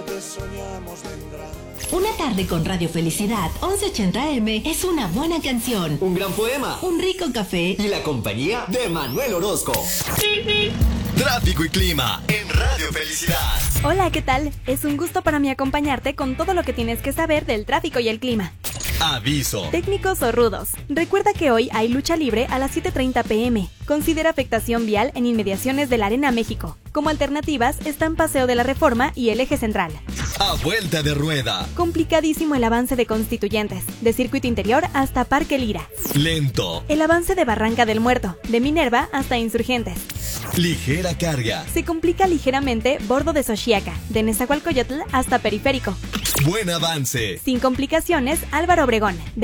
que soñamos vendrá. Una tarde con Radio Felicidad 1180M es una buena canción, un gran poema, un rico café y la compañía de Manuel Orozco. Tráfico y clima en Radio Felicidad. Hola, ¿qué tal? Es un gusto para mí acompañarte con todo lo que tienes que saber del tráfico y el clima. Aviso. Técnicos o rudos. Recuerda que hoy hay lucha libre a las 7:30 p.m. Considera afectación vial en inmediaciones de la Arena México. Como alternativas están Paseo de la Reforma y el Eje Central. A vuelta de rueda. Complicadísimo el avance de Constituyentes, de Circuito Interior hasta Parque Lira. Lento. El avance de Barranca del Muerto, de Minerva hasta Insurgentes. Ligera carga. Se complica ligeramente Bordo de Xochiaca, de Nezahualcóyotl hasta Periférico. Buen avance. Sin complicaciones, Álvaro Obregón.